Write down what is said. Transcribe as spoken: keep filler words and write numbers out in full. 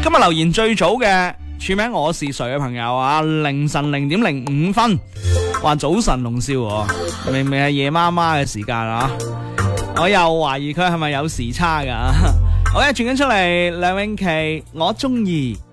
今日留言最早嘅署名我是誰嘅朋友啊，凌晨零點零五分，話早晨龍少喎，明明係夜媽媽嘅時間啊，我又懷疑佢係咪有時差噶。好嘅，轉緊出嚟，梁詠琪，我中意。